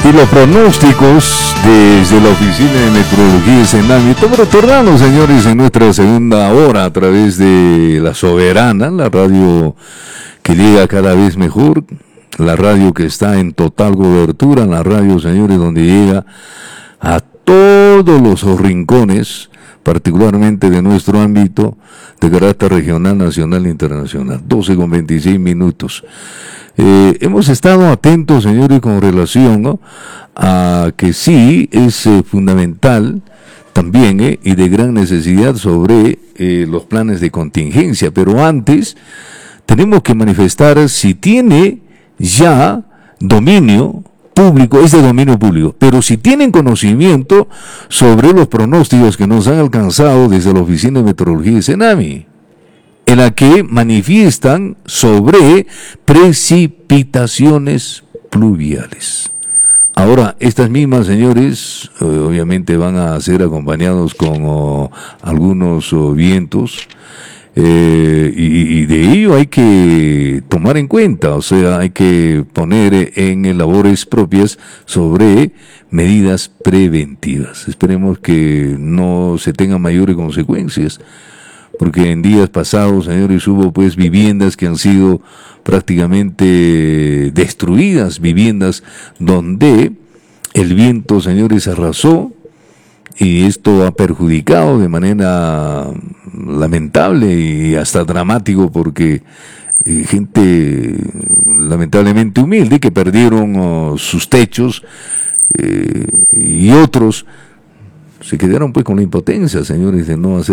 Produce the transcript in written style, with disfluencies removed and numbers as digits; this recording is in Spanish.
Y los pronósticos desde la Oficina de Meteorología de Senami. Estamos retornando, señores, en nuestra segunda hora a través de La Soberana, la radio que llega cada vez mejor, la radio que está en total cobertura, la radio, señores, donde llega a todos los rincones, particularmente de nuestro ámbito de carácter regional, nacional e internacional. 12:26. Hemos estado atentos, señores, con relación, ¿no?, a que sí es fundamental también y de gran necesidad sobre los planes de contingencia, pero antes tenemos que manifestar si tiene ya dominio público, es de dominio público, pero si tienen conocimiento sobre los pronósticos que nos han alcanzado desde la Oficina de Meteorología de Senami, en la que manifiestan sobre precipitaciones pluviales. Ahora, estas mismas, señores, obviamente van a ser acompañados con algunos vientos, y de ello hay que tomar en cuenta, o sea, hay que poner en labores propias sobre medidas preventivas. Esperemos que no se tengan mayores consecuencias, porque en días pasados, señores, hubo pues viviendas que han sido prácticamente destruidas, viviendas donde el viento, señores, arrasó, y esto ha perjudicado de manera lamentable y hasta dramático, porque gente lamentablemente humilde que perdieron sus techos, y otros se quedaron pues con la impotencia, señores, de no hacer